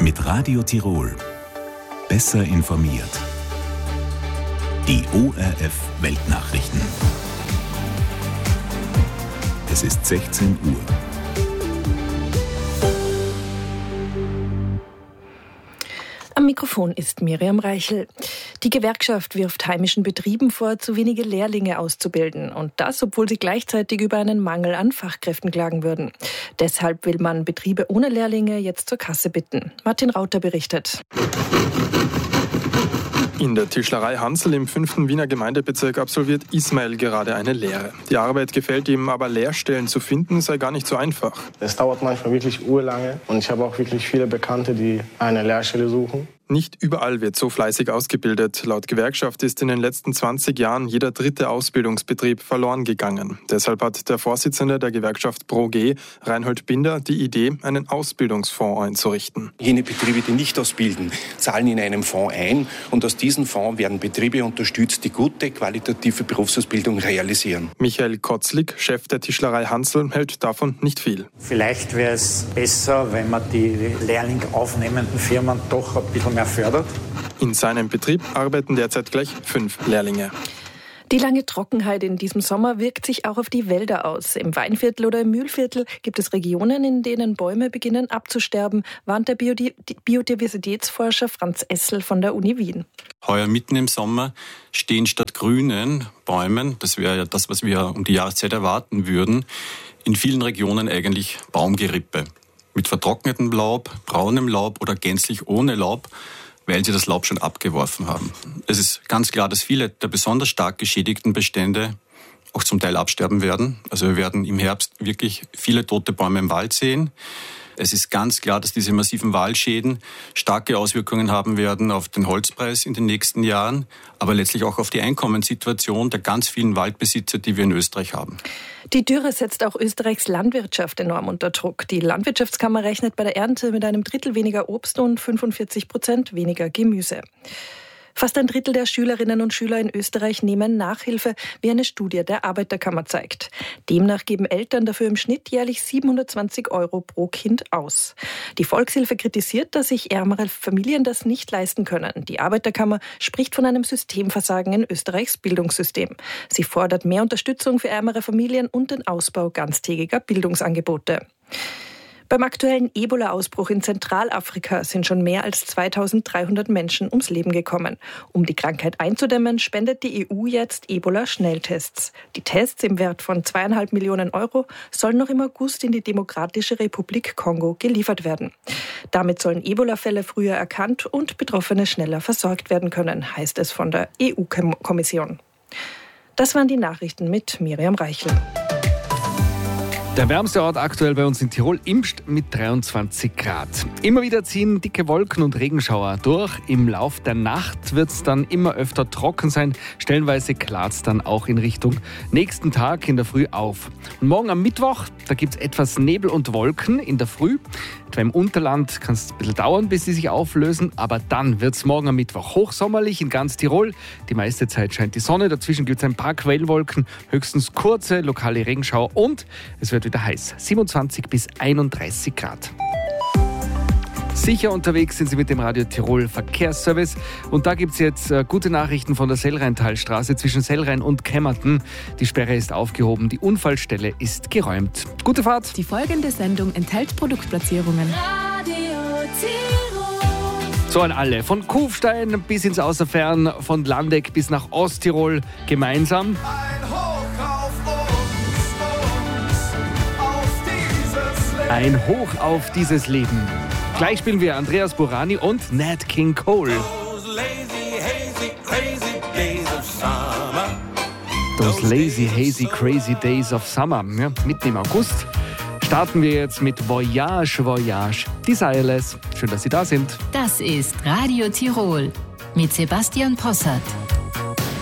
Mit Radio Tirol. Besser informiert. Die ORF Weltnachrichten. Es ist 16 Uhr. Am Mikrofon ist Miriam Reichel. Die Gewerkschaft wirft heimischen Betrieben vor, zu wenige Lehrlinge auszubilden. Und das, obwohl sie gleichzeitig über einen Mangel an Fachkräften klagen würden. Deshalb will man Betriebe ohne Lehrlinge jetzt zur Kasse bitten. Martin Rauter berichtet. In der Tischlerei Hansl im 5. Wiener Gemeindebezirk absolviert Ismail gerade eine Lehre. Die Arbeit gefällt ihm, aber Lehrstellen zu finden sei gar nicht so einfach. Es dauert manchmal wirklich urlange und ich habe auch wirklich viele Bekannte, die eine Lehrstelle suchen. Nicht überall wird so fleißig ausgebildet. Laut Gewerkschaft ist in den letzten 20 Jahren jeder dritte Ausbildungsbetrieb verloren gegangen. Deshalb hat der Vorsitzende der Gewerkschaft ProG, Reinhold Binder, die Idee, einen Ausbildungsfonds einzurichten. Jene Betriebe, die nicht ausbilden, zahlen in einem Fonds ein und aus diesem Fonds werden Betriebe unterstützt, die gute, qualitative Berufsausbildung realisieren. Michael Kotzlik, Chef der Tischlerei Hansl, hält davon nicht viel. Vielleicht wäre es besser, wenn man die Lehrling aufnehmenden Firmen doch ein bisschen mehr fördert. In seinem Betrieb arbeiten derzeit gleich 5 Lehrlinge. Die lange Trockenheit in diesem Sommer wirkt sich auch auf die Wälder aus. Im Weinviertel oder im Mühlviertel gibt es Regionen, in denen Bäume beginnen abzusterben, warnt der Biodiversitätsforscher Franz Essel von der Uni Wien. Heuer mitten im Sommer stehen statt grünen Bäumen, das wäre ja das, was wir um die Jahreszeit erwarten würden, in vielen Regionen eigentlich Baumgerippe. Mit vertrocknetem Laub, braunem Laub oder gänzlich ohne Laub, weil sie das Laub schon abgeworfen haben. Es ist ganz klar, dass viele der besonders stark geschädigten Bestände auch zum Teil absterben werden. Also wir werden im Herbst wirklich viele tote Bäume im Wald sehen. Es ist ganz klar, dass diese massiven Waldschäden starke Auswirkungen haben werden auf den Holzpreis in den nächsten Jahren, aber letztlich auch auf die Einkommenssituation der ganz vielen Waldbesitzer, die wir in Österreich haben. Die Dürre setzt auch Österreichs Landwirtschaft enorm unter Druck. Die Landwirtschaftskammer rechnet bei der Ernte mit einem Drittel weniger Obst und 45% weniger Gemüse. Fast ein Drittel der Schülerinnen und Schüler in Österreich nehmen Nachhilfe, wie eine Studie der Arbeiterkammer zeigt. Demnach geben Eltern dafür im Schnitt jährlich 720 € pro Kind aus. Die Volkshilfe kritisiert, dass sich ärmere Familien das nicht leisten können. Die Arbeiterkammer spricht von einem Systemversagen in Österreichs Bildungssystem. Sie fordert mehr Unterstützung für ärmere Familien und den Ausbau ganztägiger Bildungsangebote. Beim aktuellen Ebola-Ausbruch in Zentralafrika sind schon mehr als 2300 Menschen ums Leben gekommen. Um die Krankheit einzudämmen, spendet die EU jetzt Ebola-Schnelltests. Die Tests im Wert von 2,5 Millionen € sollen noch im August in die Demokratische Republik Kongo geliefert werden. Damit sollen Ebola-Fälle früher erkannt und Betroffene schneller versorgt werden können, heißt es von der EU-Kommission. Das waren die Nachrichten mit Miriam Reichel. Der wärmste Ort aktuell bei uns in Tirol, Imst mit 23 Grad. Immer wieder ziehen dicke Wolken und Regenschauer durch. Im Lauf der Nacht wird es dann immer öfter trocken sein. Stellenweise klart es dann auch in Richtung nächsten Tag in der Früh auf. Und morgen am Mittwoch, da gibt es etwas Nebel und Wolken in der Früh. Etwa im Unterland kann es ein bisschen dauern, bis sie sich auflösen. Aber dann wird es morgen am Mittwoch hochsommerlich in ganz Tirol. Die meiste Zeit scheint die Sonne. Dazwischen gibt es ein paar Quellwolken, höchstens kurze lokale Regenschauer. Und es wird wieder heiß. 27 bis 31 Grad. Sicher unterwegs sind Sie mit dem Radio Tirol Verkehrsservice. Und da gibt es jetzt gute Nachrichten von der Sellrheintalstraße zwischen Sellrhein und Kemmerten. Die Sperre ist aufgehoben, die Unfallstelle ist geräumt. Gute Fahrt! Die folgende Sendung enthält Produktplatzierungen. Radio Tirol. So an alle, von Kufstein bis ins Außerfern, von Landeck bis nach Osttirol gemeinsam. Ein Hoch auf dieses Leben. Gleich spielen wir Andreas Burani und Nat King Cole. Those lazy, hazy, crazy days of summer. Ja, mitten im August starten wir jetzt mit Voyage, Voyage, Desireless. Schön, dass Sie da sind. Das ist Radio Tirol mit Sebastian Possart.